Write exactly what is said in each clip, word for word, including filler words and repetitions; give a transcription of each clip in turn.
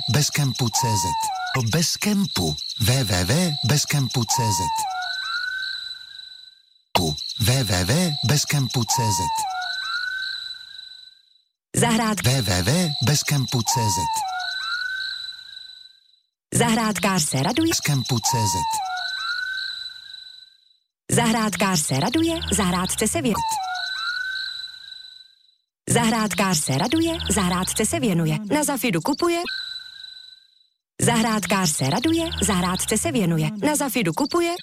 Bezkempu tečka cé zet. O Bezkempu. w w w tečka bezkempu tečka cé zet. w w w tečka bezkempu tečka cé zet. Zahrádk. w w w tečka bezkempu tečka cé zet. Zahrádkář se raduje. Bezkempu tečka cé zet. Zahrádkář se raduje, zahrádce se věnuje. Zahrádkář se raduje, zahrádce se věnuje. Na Zafidu kupuje. Zahrádkář se raduje, zahrádce se věnuje. Na Zafidu kupuje.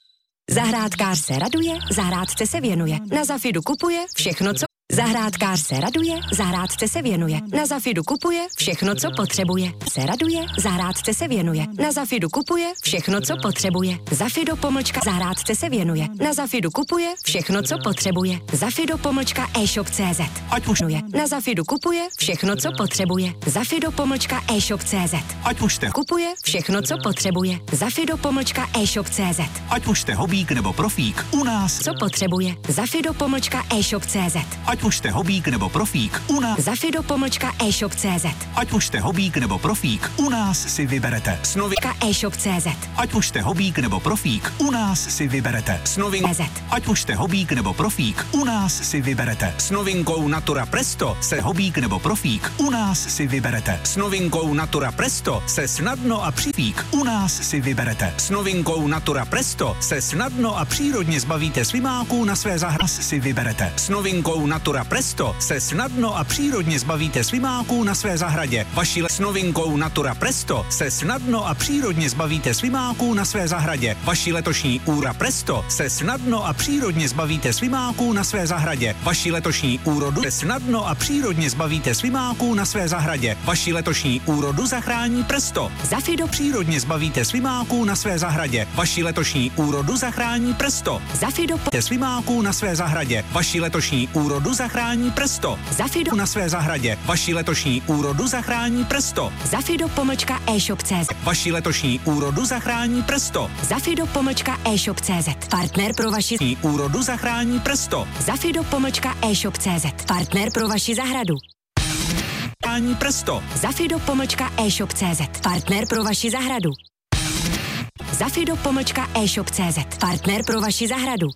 Zahrádkář se raduje, zahrádce se věnuje. Na Zafidu kupuje všechno, co... Zahrádkář se raduje, zahrádce se věnuje. Na Zafidu kupuje všechno, co potřebuje. Se raduje, zahrádce se věnuje. Na Zafidu kupuje všechno, co potřebuje. Zafido pomlčka zahrádce se věnuje. Na Zafidu kupuje všechno, co potřebuje. Zafido pomlčka e-shop tečka cé zet. Ať už je. Na Zafidu kupuje všechno, co potřebuje. Zafido pomlčka e-shop tečka cé zet. Ať už jste kupuje všechno, co potřebuje. Zafido pomlčka e-shop tečka cé zet. Ať už jste hobík nebo profík, u nás co potřebuje. Zafido pomlčka e-shop tečka cé zet. Ať už jste hobík nebo profík, u nás Zafido pomlčka e-shop tečka cé zet. Ať už jste hobík nebo profík, u nás si vyberete snovy e-shop tečka cé zet. Ať už jste hobík nebo profík, u nás si vyberete snovy Ať už jste hobík nebo profík, u nás si vyberete s novinkou Natura Presto se hobík nebo profík, u nás si vyberete s novinkou Natura Presto se snadno a přifík, u nás si vyberete s novinkou Natura Presto se snadno a přírodně zbavíte svimáků na své zahradě si vyberete s novinkou Natura Presto se snadno a přírodně zbavíte svimáků na své zahradě. Vaši le- s novinkou Natura Presto se snadno a přírodně zbavíte svimáků na své zahradě. Vaši letošní Úra Presto se snadno a přírodně zbavíte svimáků na své zahradě. Vaši letošní úrodu se snadno a přírodně zbavíte svimáků na své zahradě. Vaši letošní úrodu zachrání Presto. Zafido Přírodně zbavíte svimáků na své zahradě. Vaši letošní úrodu zachrání Presto. Zafido po- Svimáků na své zahradě. Vaši letošní úrodu zachrání Presto. Zafido Na své zahradě. Vaši letošní úrodu zachrání Presto. Zafido pomlčka e-shop tečka cé zet. Vaši letošní úrodu zachrání Presto. Zafido pomlčka e-shop tečka cé zet. Partner pro vaši Úrodu zachrání Presto. Zafido pomlčka e-shop tečka cé zet. Partner pro vaši zahradu. Zachrání Presto. Zafido pomlčka e-shop tečka cé zet. Partner pro vaši zahradu. Zafido pomlčka e-shop tečka cé zet. Partner pro vaši zahradu.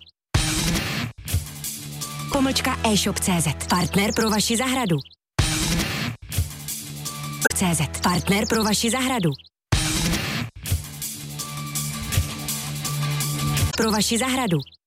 Pomlčka e-shop tečka cé zet. Partner pro vaši zahradu. cé zet. Partner pro vaši zahradu. Pro vaši zahradu.